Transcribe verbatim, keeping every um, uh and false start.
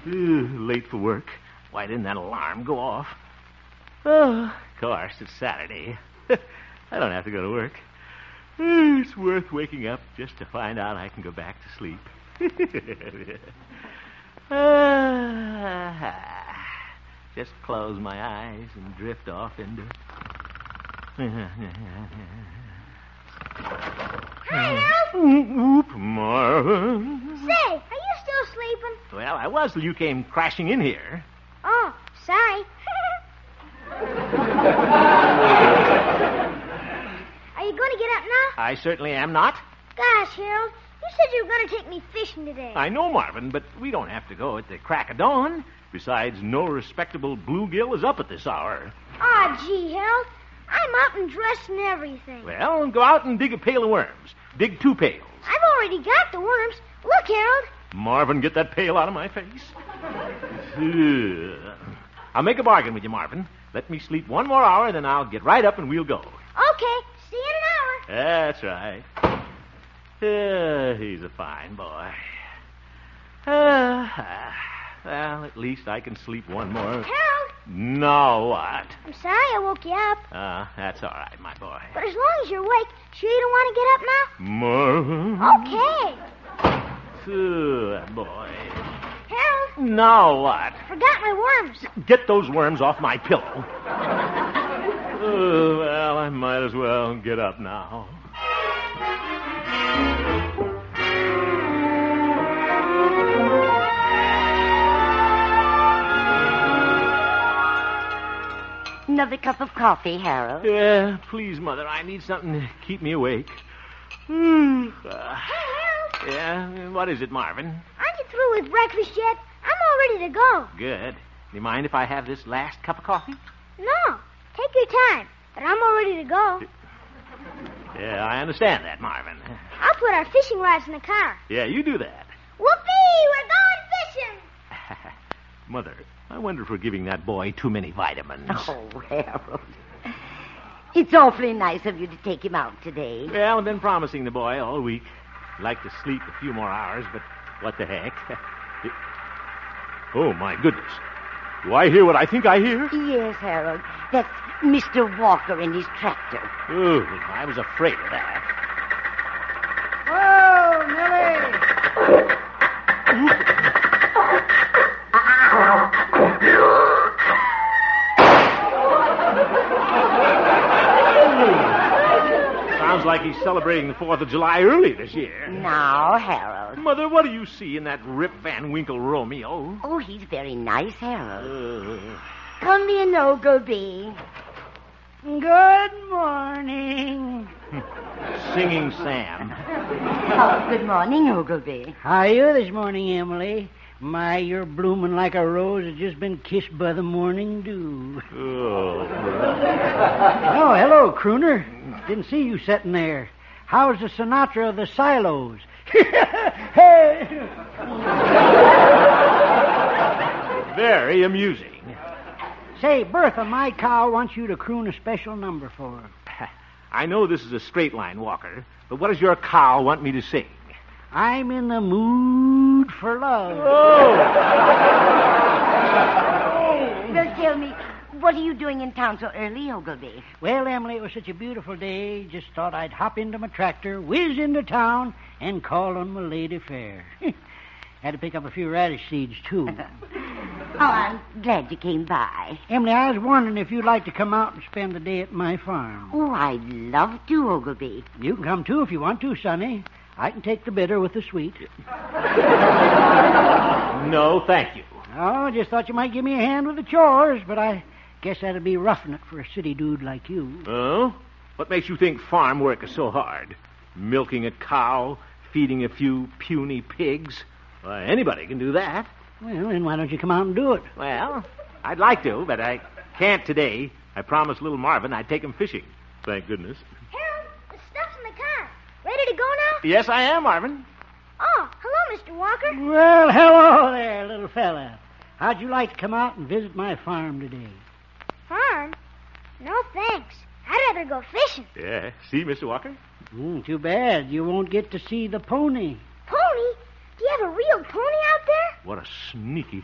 Ugh, late for work. Why didn't that alarm go off? Oh, of course, it's Saturday. I don't have to go to work. It's worth waking up just to find out I can go back to sleep. Ah, just close my eyes and drift off into... Hi, Al. Oop, Marvin. Say, are you still sleeping? Well, I was till you came crashing in here. Oh, sorry. Are you going to get up now? I certainly am not. Gosh, Harold, you said you were going to take me fishing today. I know, Marvin, but we don't have to go at the crack of dawn. Besides, no respectable bluegill is up at this hour. Aw, gee, Harold, I'm up and dressed and everything. Well, go out and dig a pail of worms. Dig two pails. I've already got the worms. Look, Harold. Marvin, get that pail out of my face. I'll make a bargain with you, Marvin. Let me sleep one more hour, then I'll get right up and we'll go. Okay, see you in an hour. That's right. Uh, he's a fine boy. Uh, well, at least I can sleep one more. Harold. No, what? I'm sorry I woke you up. Uh, that's all right, my boy. But as long as you're awake, sure you don't want to get up now? Marvin. Okay. Good boy. Harold. Now what? Forgot my worms. Get those worms off my pillow. Oh, well, I might as well get up now. Another cup of coffee, Harold? Yeah, please, Mother. I need something to keep me awake. Mm. Uh, Hey, Harold. yeah, what is it, Marvin? Aren't you through with breakfast yet? I'm all ready to go. Good. Do you mind if I have this last cup of coffee? No, take your time. But I'm all ready to go. Yeah, I understand that, Marvin. I'll put our fishing rods in the car. Yeah, you do that. Whoopee! We're going fishing! Mother, I wonder if we're giving that boy too many vitamins. Oh, Harold. It's awfully nice of you to take him out today. Well, I've been promising the boy all week. I'd like to sleep a few more hours, but what the heck? It... Oh, my goodness. Do I hear what I think I hear? Yes, Harold. That's Mister Walker in his tractor. Oh, I was afraid of that. Whoa, Millie! Sounds like he's celebrating the fourth of July early this year. Now, Harold. Mother, what do you see in that Rip Van Winkle Romeo? Oh, he's very nice, Harold. Uh, Come in, Ogilvy. Good morning. Singing Sam. Oh, good morning, Ogilvy. How are you this morning, Emily? My, you're blooming like a rose that's just been kissed by the morning dew. Oh. Oh, hello, crooner. Didn't see you sitting there. How's the Sinatra of the silos? Very amusing. Say, Bertha, my cow wants you to croon a special number for her. I know this is a straight line, Walker, but what does your cow want me to sing? I'm in the mood for love. Oh. Well, tell me, what are you doing in town so early, Ogilvy? Well, Emily, it was such a beautiful day. Just thought I'd hop into my tractor, whiz into town, and call on my lady fair. Had to pick up a few radish seeds, too. Oh, I'm glad you came by. Emily, I was wondering if you'd like to come out and spend the day at my farm. Oh, I'd love to, Ogilvy. You can come, too, if you want to, Sonny. I can take the bitter with the sweet. No, thank you. Oh, just thought you might give me a hand with the chores, but I guess that'd be roughing it for a city dude like you. Oh? What makes you think farm work is so hard? Milking a cow, feeding a few puny pigs? Why, anybody can do that. Well, then why don't you come out and do it? Well, I'd like to, but I can't today. I promised little Marvin I'd take him fishing. Thank goodness. Harold, the stuff's in the car. Ready to go now? Yes, I am, Marvin. Oh, hello, Mister Walker. Well, hello there, little fella. How'd you like to come out and visit my farm today? Farm? No, thanks. I'd rather go fishing. Yeah. See, Mister Walker? Mm, too bad. You won't get to see the pony. Pony? Do you have a real pony out there? What a sneaky